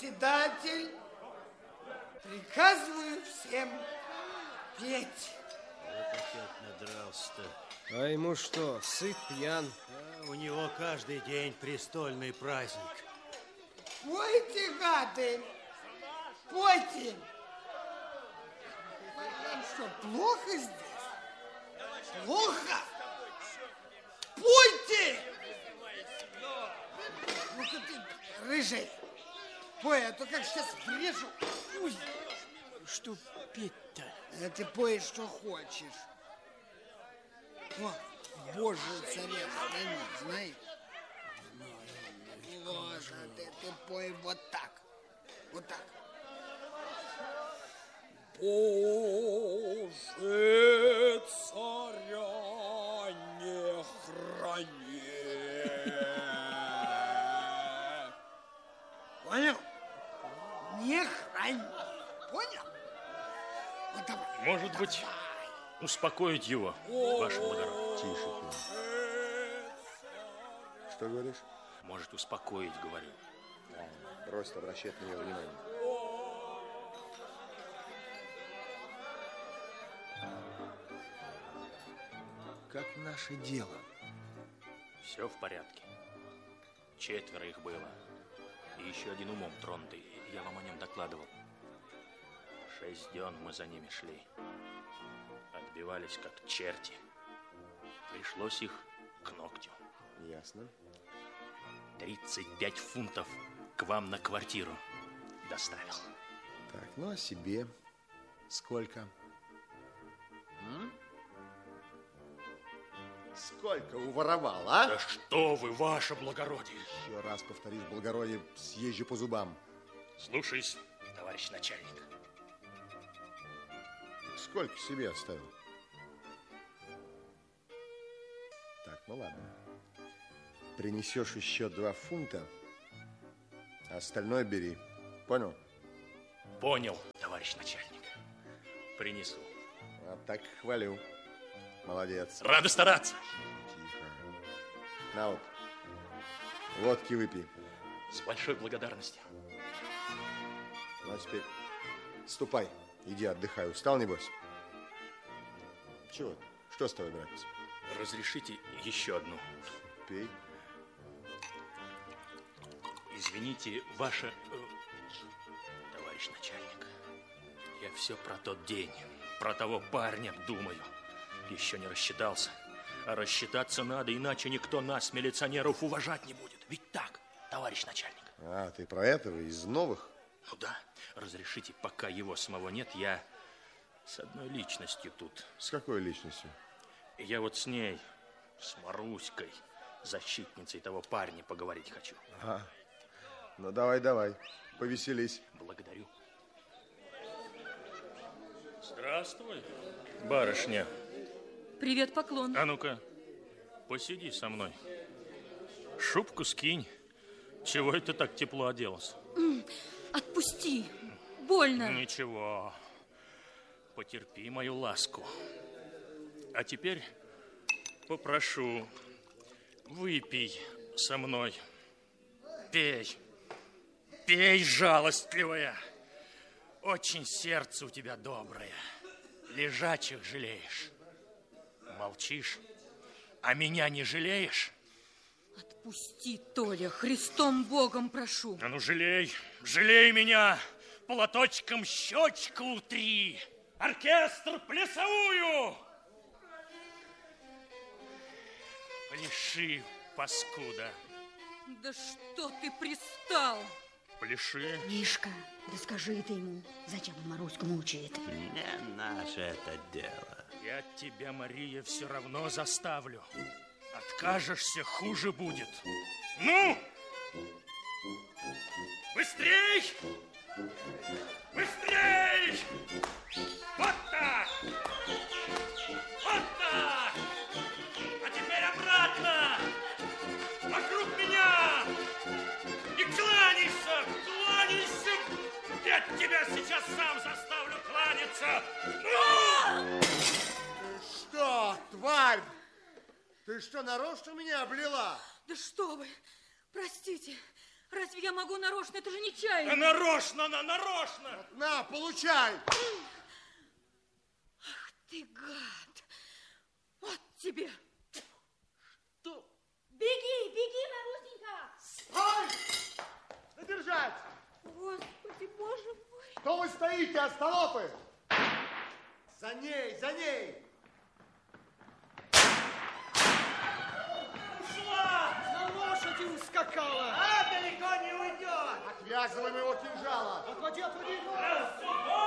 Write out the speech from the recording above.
председатель, приказываю всем петь. Вот опять надрался-то. А ему что, сыт, пьян? У него каждый день престольный праздник. Пойте, гады, пойте. Вам что, плохо здесь? Плохо? Пойте! Ну-ка ты, рыжий, пой, а то как сейчас врежу. Ой. Что петь-то? А ты поешь, что хочешь. О, Боже, царец, знаешь? Вот, а ты пой вот так. Вот так. Боже, царя не храни. Понял? Не храни. Понял? Вот давай. Может быть, успокоить его, ваше благородие. Тише ты. Что говоришь? Может, успокоить, говорю. Брось обращать на него внимание. Как наше дело? Все в порядке. 4 их было. И еще один умом тронутый. Я вам о нем докладывал. 6 дён мы за ними шли. Отбивались, как черти. Пришлось их к ногтю. Ясно. 35 фунтов к вам на квартиру доставил. Так, ну а себе сколько? Сколько уворовал, а? Да что вы, ваше благородие! Еще раз повторишь, благородие, съезжу по зубам. Слушаюсь, товарищ начальник. Сколько себе оставил? Так, ну ладно. Принесешь еще 2 фунта, а остальное бери. Понял? Понял, товарищ начальник. Принесу. А так хвалю. Молодец. Рада стараться. Тихо. На вот. Водки выпей. С большой благодарностью. Ну, а теперь ступай. Иди отдыхай. Устал, небось? Чего? Что с тобой, братец? Разрешите еще одну? Пей. Извините, ваше... Товарищ начальник, я все про тот день, про того парня думаю. Еще не рассчитался. А рассчитаться надо, иначе никто нас, милиционеров, уважать не будет. Ведь так, товарищ начальник? А, ты про этого из новых? Ну да. Разрешите, пока его самого нет, я с одной личностью тут. С какой личностью? Я вот с ней, с Маруськой, защитницей того парня, поговорить хочу. А, ну давай, повеселись. Благодарю. Здравствуй, барышня. Привет, поклон. А ну-ка, посиди со мной. Шубку скинь. Чего это так тепло оделась? Отпусти. Больно. Ничего. Потерпи мою ласку. А теперь попрошу, выпей со мной. Пей. Пей, жалостливая. Очень сердце у тебя доброе. Лежачих жалеешь. Молчишь, а меня не жалеешь? Отпусти, Толя, Христом Богом прошу. А ну, жалей меня. Платочком щечку утри. Оркестр, плясовую. Пляши, паскуда. Да что ты пристал? Пляши. Мишка, да скажи ты ему, зачем он Маруську мучает? Не наше это дело. Я тебя, Мария, все равно заставлю. Откажешься, хуже будет. Ну! Быстрей! Быстрей! Вот так! Вот так! А теперь обратно! Вокруг меня! И кланяйся! Кланяйся! Я тебя сейчас сам заставлю кланяться! Ну! Что, тварь? Ты что, нарочно меня облила? Да что вы, простите, Разве я могу нарочно? Это же нечаянно. Да нарочно она, нарочно! На, получай! Ах ты гад! Вот тебе! Что? Беги, беги, Марусенька! Стой! Задержать! Господи, боже мой! Что вы стоите, остолопы? За ней, за ней! На лошади ускакала! А, далеко не уйдет! Отвязываем его кинжала! Отводи, отводи его!